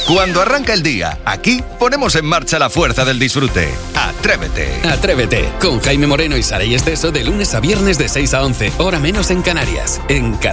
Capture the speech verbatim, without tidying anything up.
Cuando arranca el día, aquí ponemos en marcha la fuerza del disfrute. Atrévete. Atrévete, con Jaime Moreno y Saray Esteso de lunes a viernes de seis a once, hora menos en Canarias, en Canal